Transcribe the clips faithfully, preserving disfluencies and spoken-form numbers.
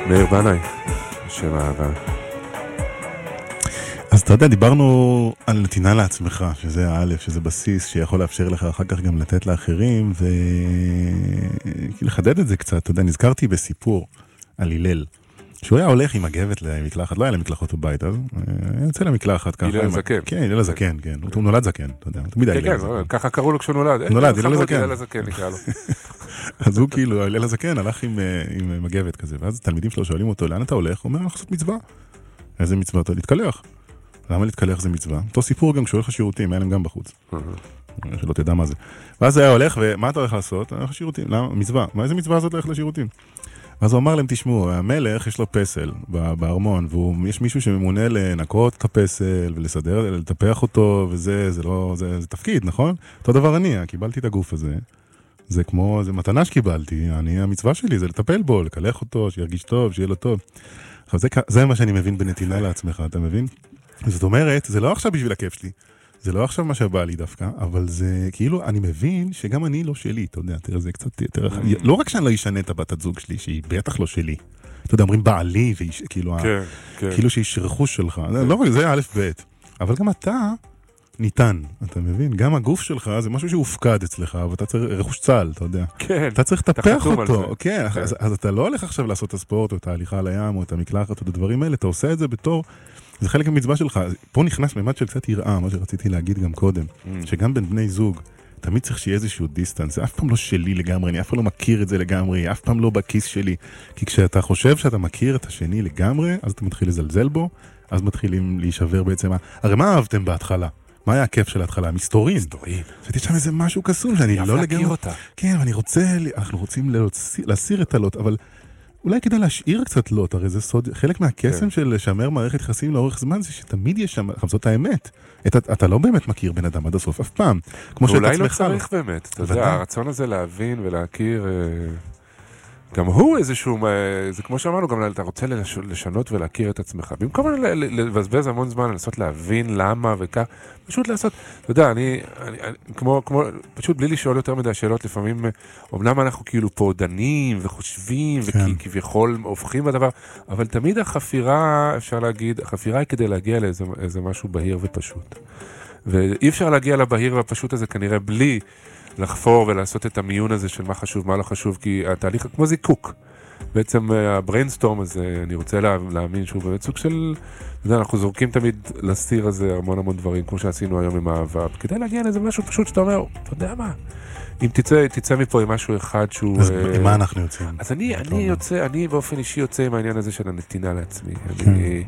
מאיר בנאי, שם אהבה. אז אתה יודע, דיברנו על נתינה לעצמך, שזה האלף, שזה בסיס שיכול לאפשר לך אחר כך גם לתת לאחרים, ולחדד את זה קצת. אתה יודע, נזכרתי בסיפור על הלל, שהוא היה הולך עם מגבת למקלחת, לא היה למקלחות בבית, אז היה יוצא למקלחת ככה. הלל הזקן. כן, הלל הזקן, כן. הוא נולד זקן, אתה יודע, תמיד היה הלל הזקן. ככה קראו לו כשהוא נולד. נולד, הלל הזקן. הלל הזקן נקרא לו. אז הוא כאילו, הלל הזקן הלך עם מגבת כזה, ואז תלמידים שלו שואלים אותו, לאן אתה הולך? הוא אומר, אנחנו עושות מצווה. איזה מצווה? אתה להתקלח. למה להתקלח זה מצווה? אותו סיפור גם כשהוא הולך לשירותים, היה להם גם בחוץ. שלא תדע מה זה. ואז היה הולך, ומה אתה הולך לעשות? הולך לשירותים. למה? מצווה. מה איזה מצווה הזאת הולך לשירותים? ואז הוא אמר להם, תשמעו, המלך יש לו פסל בארמון, ויש מישהו שממונה לנקות את הפסל, ולסדר, לטפח אותו, וזה, זה לא, זה, זה תפקיד, נכון? אותו דבר אני, קיבלתי את הגוף הזה. זה כמו, זה מתנה שקיבלתי, אני, המצווה שלי זה לטפל בו, לקלח אותו, שירגיש טוב, שיהיה לו טוב. עכשיו, זה, זה מה שאני מבין בנתינה לעצמך, אתה מבין? זאת אומרת, זה לא עכשיו בשביל הכיף שלי, זה לא עכשיו מה שבא לי דווקא, אבל זה כאילו, אני מבין שגם אני לא שלי, אתה יודע, תראה, זה קצת יותר, לא רק שאני לא אשנה את הבת הזוג שלי, שהיא בטח לא שלי, אתה יודע, אומרים בעלי, כאילו, כאילו שיש רכוש שלך, לא, זה א' ב', אבל גם אתה ניתן, אתה מבין? גם הגוף שלך זה משהו שהופקד אצלך, ואתה צריך, רכוש צהל, אתה יודע. כן. אתה צריך לטפח אותו. כן, אז, אז אתה לא הולך עכשיו לעשות את הספורט, או את ההליכה על הים, או את המקלחת, או את הדברים האלה, אתה עושה את זה בתור, זה חלק מהמצווה שלך. פה נכנס ממד של קצת יראה, מה שרציתי להגיד גם קודם, שגם בין בני זוג, תמיד צריך שיהיה איזשהו דיסטנס, זה אף פעם לא שלי לגמרי, אני אף פעם לא מכיר את זה לגמרי, אף פעם לא בכיס שלי, כי כשאתה חושב שאתה מכיר את השני לגמרי, אז אתה מתחיל לזלזל בו, אז מתחילים להישבר בעצם. הרי מה אהבתם בהתחלה? מה היה הכיף של ההתחלה? מסתורין. מסתורין. ראיתי שם איזה משהו קסום, שאני לא לגמרי... להכיר אותה. כן, אני רוצה, אנחנו רוצים להסיר את הלוט, אבל אולי כדאי להשאיר קצת לוט, הרי זה סוד, חלק מהקסם של לשמר מערכת יחסים לאורך זמן, זה שתמיד יש שם, זאת האמת. אתה לא באמת מכיר בן אדם עד הסוף, אף פעם. אולי לא צריך באמת, אתה יודע, הרצון הזה להבין ולהכיר... גם הוא איזשהו, זה כמו שאמרנו, גם אתה רוצה לשנות ולהכיר את עצמך. במקום לבזבז המון זמן, לנסות להבין למה וכך, פשוט לעשות, אתה יודע, אני, אני, כמו, כמו, פשוט בלי לשאול יותר מדי שאלות, לפעמים, אומנם אנחנו כאילו פה דנים וחושבים, וכביכול הופכים בדבר, אבל תמיד החפירה, אפשר להגיד, החפירה היא כדי להגיע לאיזה איזה משהו בהיר ופשוט. ואי אפשר להגיע לבהיר והפשוט הזה כנראה בלי לחפור ולעשות את המיון הזה של מה חשוב, מה לא חשוב, כי התהליך כמו זיקוק. בעצם הבריינסטורם הזה, אני רוצה לה, להאמין שהוא באמת סוג של, אתה יודע, אנחנו זורקים תמיד לסיר הזה המון המון דברים, כמו שעשינו היום עם האהבה, כדי להגיע לאיזה משהו פשוט שאתה אומר, אתה יודע מה, אם תצא, תצא מפה עם משהו אחד שהוא... אז עם מה אנחנו יוצאים? אז אני, אני יוצא, אני באופן אישי יוצא עם העניין הזה של הנתינה לעצמי. אני...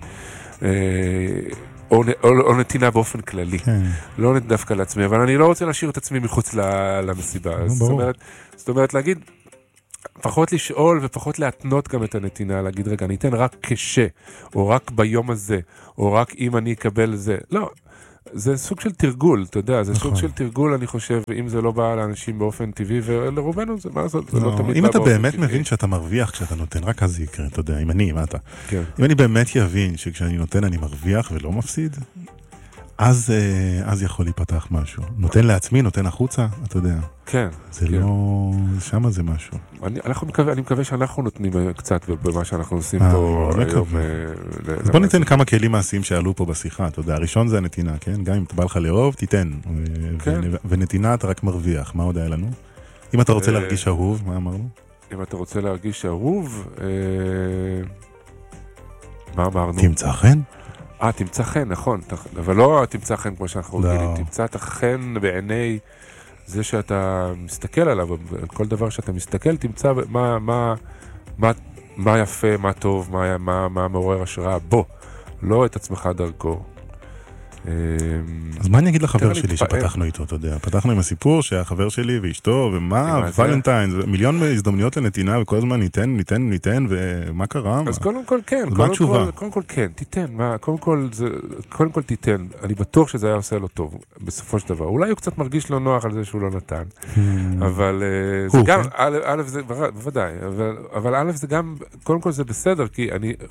או, או, או נתינה באופן כללי. כן. לא דווקא לעצמי, אבל אני לא רוצה להשאיר את עצמי מחוץ למסיבה. זאת אומרת, זאת אומרת, להגיד, פחות לשאול ופחות להתנות גם את הנתינה, להגיד, רגע, אני אתן רק כש, או רק ביום הזה, או רק אם אני אקבל זה. לא, זה סוג של תרגול, אתה יודע, זה סוג של תרגול, אני חושב, אם זה לא בא לאנשים באופן טבעי, ולרובנו זה מה זאת, זה לא תמיד אם אתה באמת מבין שאתה מרוויח כשאתה נותן, רק אז יקרה, אתה יודע, אם אני, מה אתה? אם אני באמת יבין שכשאני נותן אני מרוויח ולא מפסיד, אז, אז יכול להיפתח משהו. נותן לעצמי, נותן החוצה, אתה יודע. כן. זה כן. לא... שמה זה משהו. אני, אנחנו מקווה, אני מקווה שאנחנו נותנים קצת במה שאנחנו עושים פה היום. אז בוא ניתן כמה כלים מעשיים שעלו פה בשיחה, אתה יודע. הראשון זה הנתינה, כן? גם אם אתה בא לך לאהוב, תיתן. כן. ונתינה אתה רק מרוויח. מה עוד היה לנו? אם אתה רוצה להרגיש אהוב, מה אמרנו? אם אתה רוצה להרגיש אהוב, מה אמרנו? תמצא חן? אה, תמצא חן, נכון, אבל לא תמצא חן כמו שאנחנו רגילים, תמצא את החן בעיני זה שאתה מסתכל עליו, על כל דבר שאתה מסתכל, תמצא מה, מה, מה, מה יפה, מה טוב, מה, מה, מה מעורר השראה בו, לא את עצמך דרכו. אז מה אני אגיד לחבר שלי שפתחנו איתו, אתה יודע? פתחנו עם הסיפור שהחבר שלי ואשתו, ומה, ולנטיין, מיליון הזדמנויות לנתינה, וכל הזמן ניתן, ניתן, ניתן, ומה קרה? אז קודם כל כן, קודם כל כן, תיתן, קודם כל תיתן, אני בטוח שזה היה עושה לו טוב, בסופו של דבר. אולי הוא קצת מרגיש לא נוח על זה שהוא לא נתן, אבל זה גם, א' זה, בוודאי, אבל א' זה גם, קודם כל זה בסדר, כי אני, אתה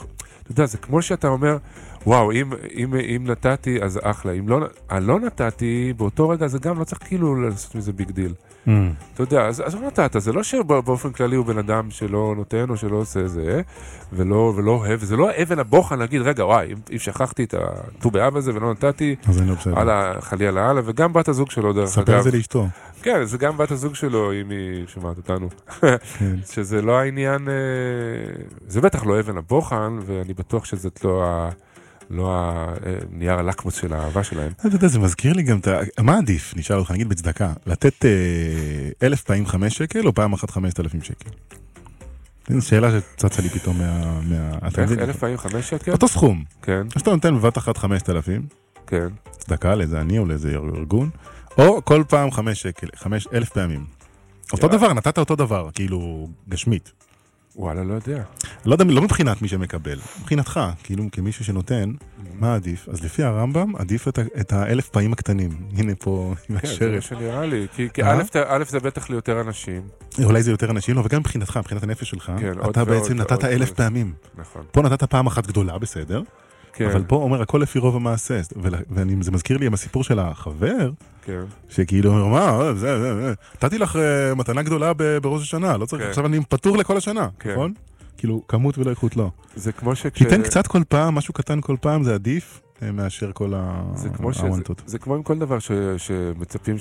אתה יודע, זה כמו שאתה אומר, וואו, אם, אם, אם נתתי, אז אחלה. אם לא, לא נתתי, באותו רגע זה גם לא צריך כאילו לעשות מזה ביג דיל. Mm. אתה יודע, אז, אז לא נתת, זה לא שבאופן כללי הוא בן אדם שלא נותן או שלא עושה זה, ולא, ולא אוהב, זה לא אבן הבוחן להגיד, רגע, וואי, אם, אם שכחתי את הט"ו באב הזה ולא נתתי, אז אני לא בסדר. הלאה, חלילה הלאה, וגם בת הזוג שלו דרך אגב. ספר זה לאשתו. כן, זה גם בת הזוג שלו, אם היא שומעת אותנו. שזה לא העניין, זה בטח לא אבן הבוחן, ואני בטוח שזאת לא ה... לא הנייר הלקמוס של האהבה שלהם. אתה יודע, זה מזכיר לי גם את ה... מה עדיף? נשאל אותך, נגיד בצדקה, לתת אלף פעמים חמש שקל או פעם אחת חמשת אלפים שקל? זו שאלה שצצה לי פתאום מה... איך אלף פעמים חמש שקל? אותו סכום. כן. אז אתה נותן בבת אחת חמשת אלפים. כן. צדקה לאיזה עני או לאיזה ארגון, או כל פעם חמש שקל, חמש אלף פעמים. אותו דבר, נתת אותו דבר, כאילו גשמית. וואלה, לא יודע. לא יודע, לא מבחינת מי שמקבל, מבחינתך, כאילו כמישהו שנותן, מה עדיף? אז לפי הרמב"ם, עדיף את האלף פעמים הקטנים. הנה פה, עם השרף. כן, זה מה שנראה לי. כי א' זה בטח ליותר אנשים. אולי זה יותר אנשים, וגם מבחינתך, מבחינת הנפש שלך, אתה בעצם נתת אלף פעמים. נכון. פה נתת פעם אחת גדולה, בסדר? אבל פה אומר, הכל לפי רוב המעשה. וזה מזכיר לי עם הסיפור של החבר, שכאילו אומר, מה, זה, זה, זה. נתתי לך מתנה גדולה בראש השנה, לא צריך, עכשיו אני פטור לכל השנה, נכון? כאילו, כמות ולא איכות לא. זה כמו שכש... תיתן קצת כל פעם, משהו קטן כל פעם, זה עדיף מאשר כל הוונטות. זה כמו עם כל דבר שמצפים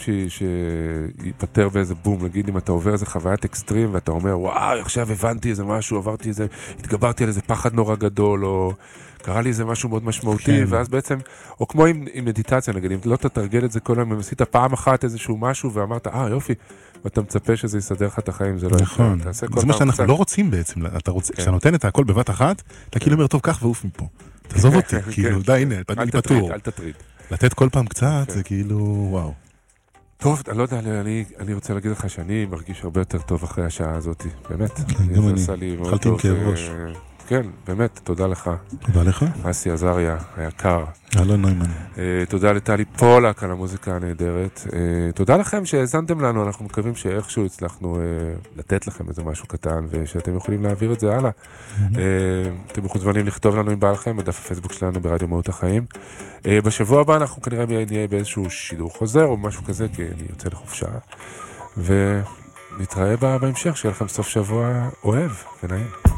שיפטר באיזה בום, נגיד אם אתה עובר איזה חוויית אקסטרים, ואתה אומר, וואו, עכשיו הבנתי איזה משהו, עברתי איזה, התגברתי על איזה פחד נורא גדול, או... קרה לי איזה משהו מאוד משמעותי, ואז בעצם, או כמו עם, עם מדיטציה, נגיד, אם לא תתרגל את זה כל היום, אם עשית פעם אחת איזשהו משהו, ואמרת, אה, יופי, ואתה מצפה שזה יסדר לך את החיים, זה לא נכון. זה מה שאנחנו לא רוצים בעצם, כשאתה נותן את הכל בבת אחת, אתה כאילו אומר, טוב, קח ועוף מפה. תעזוב אותי, כאילו, די, הנה, אני פטור. אל תטריד. לתת כל פעם קצת, זה כאילו, וואו. טוב, אני לא יודע, אני, אני רוצה להגיד לך שאני מרגיש הרבה יותר טוב אחרי השעה הזאת, באמת. גם אני, התחלתי עם כאב ראש. כן, באמת, תודה לך. תודה לך. אסי עזריה, היקר. אלון נוימן. תודה לטלי פולק על המוזיקה הנהדרת. תודה לכם שהאזנתם לנו, אנחנו מקווים שאיכשהו הצלחנו לתת לכם איזה משהו קטן, ושאתם יכולים להעביר את זה הלאה. אתם מוזמנים לכתוב לנו עם בעלכם, בדף הפייסבוק שלנו ברדיו מהות החיים. בשבוע הבא אנחנו כנראה נהיה באיזשהו שידור חוזר, או משהו כזה, כי אני יוצא לחופשה. ונתראה בהמשך, שיהיה לכם סוף שבוע אוהב ונעים.